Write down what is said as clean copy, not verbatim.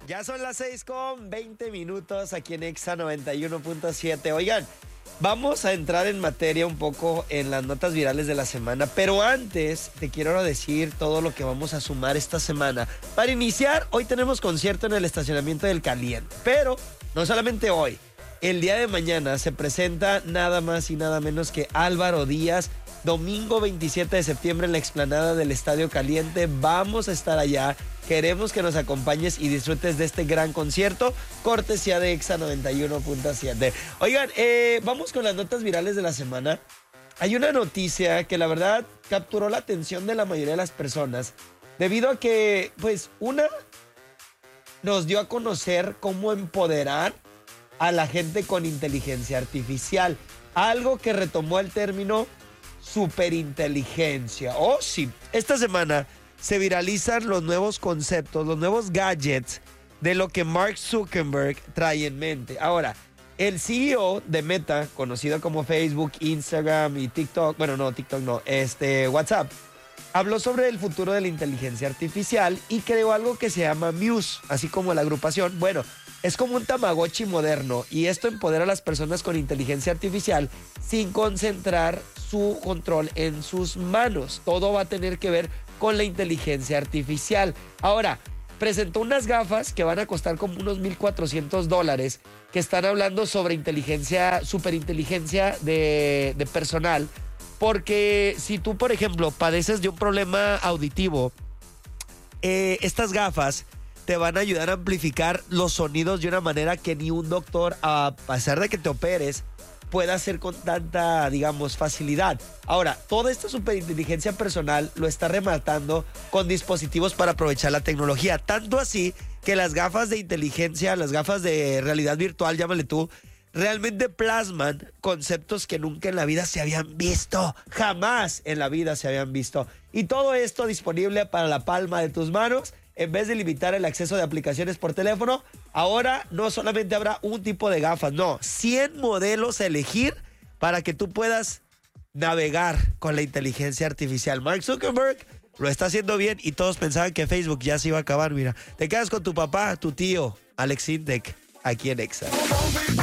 Ya son las 6:20 aquí en Exa 91.7. Oigan, vamos a entrar en materia un poco en las notas virales de la semana, pero antes te quiero decir todo lo que vamos a sumar esta semana. Para iniciar, hoy tenemos concierto en el estacionamiento del Caliente, pero no solamente hoy. El día de mañana se presenta nada más y nada menos que Álvaro Díaz. Domingo 27 de septiembre en la explanada del Estadio Caliente. Vamos a estar allá. Queremos que nos acompañes y disfrutes de este gran concierto. Cortesía de Exa 91.7. Oigan, vamos con las notas virales de la semana. Hay una noticia que la verdad capturó la atención de la mayoría de las personas. Debido a que, pues, nos dio a conocer cómo empoderar a la gente con inteligencia artificial. Algo que retomó el término superinteligencia. Oh, sí. Esta semana se viralizan los nuevos conceptos, los nuevos gadgets de lo que Mark Zuckerberg trae en mente. Ahora, el CEO de Meta, conocido como Facebook, Instagram y TikTok, WhatsApp, habló sobre el futuro de la inteligencia artificial y creó algo que se llama Muse, así como la agrupación. Bueno, es como un Tamagotchi moderno y esto empodera a las personas con inteligencia artificial sin concentrar su control en sus manos. Todo va a tener que ver con la inteligencia artificial. Ahora, presentó unas gafas que van a costar como unos $1,400 que están hablando sobre superinteligencia de personal. Porque si tú, por ejemplo, padeces de un problema auditivo, estas gafas te van a ayudar a amplificar los sonidos de una manera que ni un doctor, a pesar de que te operes, pueda hacer con tanta, digamos, facilidad. Ahora, toda esta superinteligencia personal lo está rematando con dispositivos para aprovechar la tecnología. Tanto así que las gafas de inteligencia, las gafas de realidad virtual, llámale tú, realmente plasman conceptos que nunca en la vida se habían visto. Jamás en la vida se habían visto. Y todo esto disponible para la palma de tus manos. En vez de limitar el acceso de aplicaciones por teléfono, ahora no solamente habrá un tipo de gafas, no, 100 modelos a elegir para que tú puedas navegar con la inteligencia artificial. Mark Zuckerberg lo está haciendo bien y todos pensaban que Facebook ya se iba a acabar. Mira, te quedas con tu papá, tu tío, Alex Intec, aquí en Exa.